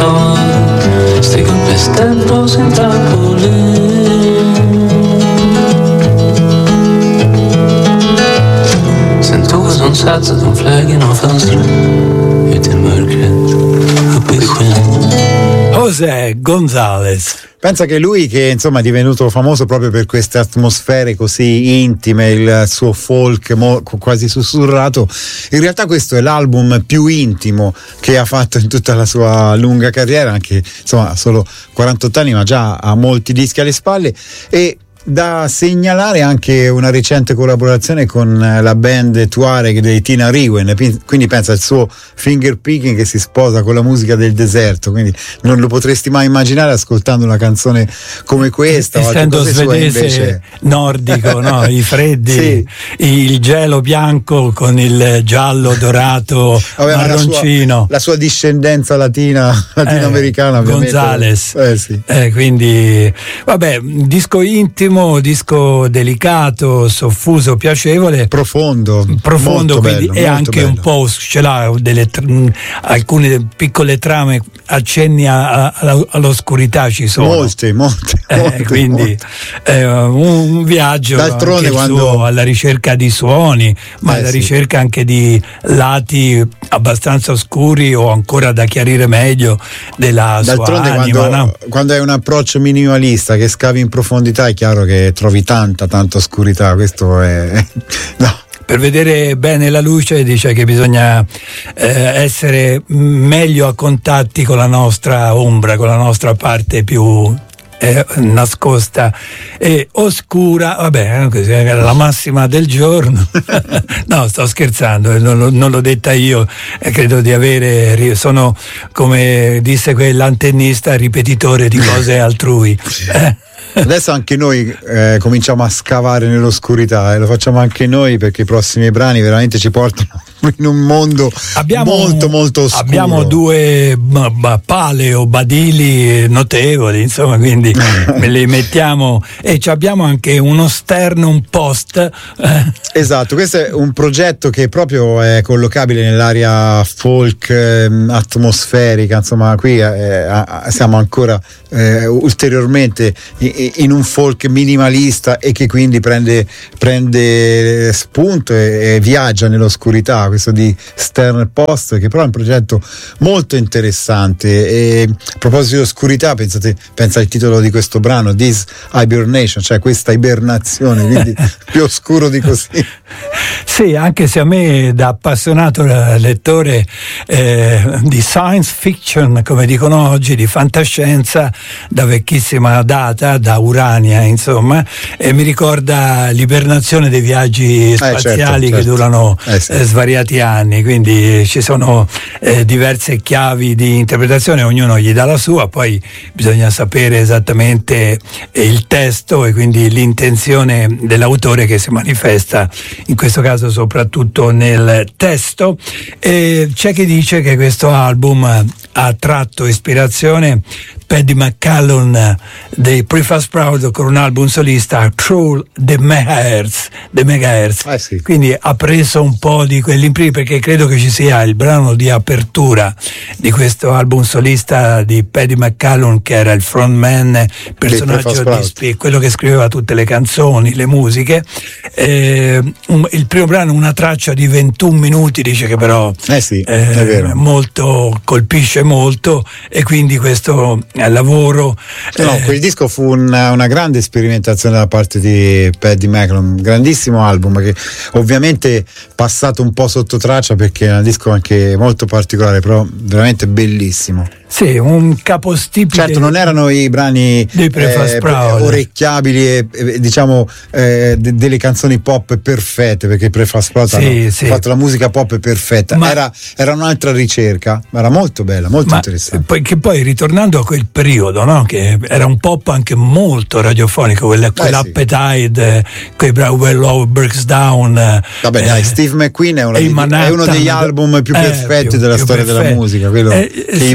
sto, stai calpestando senza voler. Sento che son satt d'un flägen av fönstret ut i mörkret uppe i skyn. José González. Pensa che lui, che insomma è divenuto famoso proprio per queste atmosfere così intime, il suo folk quasi sussurrato, in realtà questo è l'album più intimo che ha fatto in tutta la sua lunga carriera, anche insomma solo 48 anni ma già ha molti dischi alle spalle. E da segnalare anche una recente collaborazione con la band Tuareg dei Tina Riwen, quindi pensa al suo finger picking che si sposa con la musica del deserto, quindi non lo potresti mai immaginare ascoltando una canzone come questa. Essendo svedese invece... nordico, no? I freddi, sì. Il gelo bianco con il giallo dorato, marroncino, la sua discendenza latinoamericana, González, sì. Quindi vabbè, disco intimo, disco delicato, soffuso, piacevole, profondo, quindi, bello, e anche bello. Un po' ce l'ha alcune piccole trame, accenni all'oscurità ci sono molte, quindi un viaggio d'altronde alla ricerca di suoni, ma alla ricerca anche di lati abbastanza oscuri o ancora da chiarire meglio della sua anima. Quando hai un approccio minimalista che scavi in profondità è chiaro che trovi tanta oscurità. Questo è no. Per vedere bene la luce dice che bisogna essere meglio a contatti con la nostra ombra, con la nostra parte più nascosta e oscura. Vabbè, la massima del giorno. No, sto scherzando, non l'ho detta io, credo di sono, come disse quell'antennista, ripetitore di cose altrui. Adesso anche noi cominciamo a scavare nell'oscurità, e lo facciamo anche noi, perché i prossimi brani veramente ci portano in un mondo molto oscuro. Abbiamo due pale o badili notevoli, insomma, quindi me li mettiamo, e abbiamo anche uno sternum post. Esatto, questo è un progetto che proprio è collocabile nell'area folk atmosferica, insomma qui siamo ancora ulteriormente in un folk minimalista, e che quindi prende spunto e viaggia nell'oscurità, questo di Stern Post, che però è un progetto molto interessante. E a proposito di oscurità, pensa al titolo di questo brano, This Hibernation, cioè questa ibernazione, quindi più oscuro di così. Sì, anche se a me, da appassionato lettore di science fiction, come dicono oggi, di fantascienza da vecchissima data, da Urania, insomma, mi ricorda l'ibernazione dei viaggi spaziali, certo. Che durano svariati anni, quindi ci sono diverse chiavi di interpretazione, ognuno gli dà la sua, poi bisogna sapere esattamente il testo e quindi l'intenzione dell'autore, che si manifesta in questo caso soprattutto nel testo. E c'è chi dice che questo album ha tratto ispirazione Paddy McCallum dei Prefab Sprout con un album solista, Through the Megahertz. Sì. Quindi ha preso un po' di quell'impresa, perché credo che ci sia il brano di apertura di questo album solista di Paddy McCallum, che era il frontman, personaggio di quello che scriveva tutte le canzoni, le musiche. Il primo brano, una traccia di 21 minuti, dice che però è vero. colpisce molto, e quindi questo lavoro. Quel disco fu una grande sperimentazione da parte di Paddy McCallum, grandissimo album che ovviamente passato un po' sotto traccia, perché è un disco anche molto particolare, però veramente bellissimo. Sì, un capostipite. Certo, non erano i brani orecchiabili e diciamo delle canzoni pop perfette, perché i Prefab Sprout hanno fatto la musica pop perfetta, era un'altra ricerca, ma era molto bella, molto interessante. Poi ritornando a quel periodo, no? Che era un pop anche molto radiofonico, quell'Appetite, quei Well Love Breaks Down. Vabbè, dai, Steve McQueen è uno degli album più perfetti della storia della musica, quello che gli vuoi dire.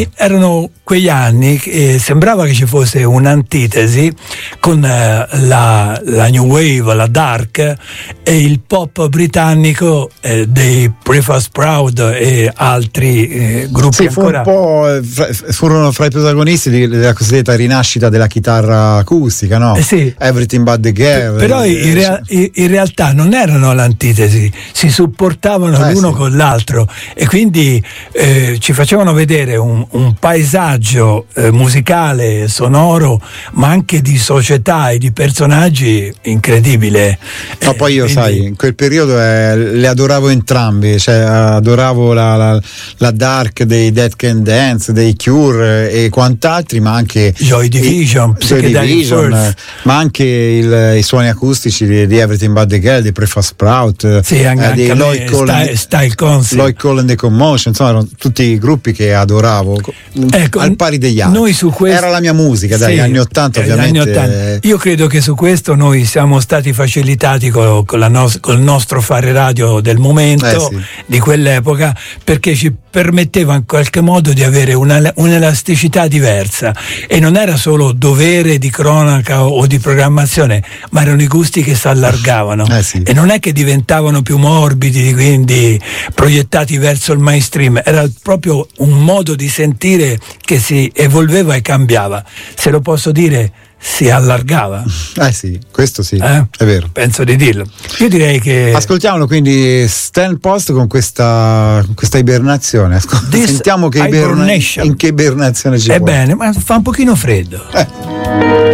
erano quegli anni che sembrava che ci fosse un'antitesi con la new wave, la dark e il pop britannico dei Prefab Sprout e altri gruppi ancora. Furono fra i protagonisti della cosiddetta rinascita della chitarra acustica, no? Sì. Everything But The Girl. Però in realtà non erano l'antitesi, si supportavano l'uno con l'altro, e quindi ci facevano vedere un paesaggio musicale, sonoro, ma anche di società e di personaggi incredibile. No, poi io sai, in quel periodo le adoravo entrambi, cioè adoravo la dark dei Dead Can Dance, dei Cure e quant'altri, ma anche Joy Division, ma anche i suoni acustici di Everything But The Girl, di Prefab Sprout, di Lloyd Cole, Style Council, Lloyd Cole and the Commotion, insomma erano tutti gruppi che adoravo, al pari degli altri. Noi su questo, era la mia musica, dagli anni 80 ovviamente. Anni 80. Io credo che su questo noi siamo stati facilitati col nostro fare radio del momento, di quell'epoca, perché ci permetteva in qualche modo di avere un'elasticità diversa, e non era solo dovere di cronaca o di programmazione, ma erano i gusti che si allargavano, e non è che diventavano più morbidi, quindi proiettati verso il mainstream, era proprio un modo di sentire che si evolveva e cambiava, se lo posso dire, si allargava. Sì, questo sì, è vero. Penso di dirlo. Io direi che ascoltiamolo quindi Stan Post con questa ibernazione. Sentiamo in che ibernazione ci vuole. Bene, ma fa un pochino freddo.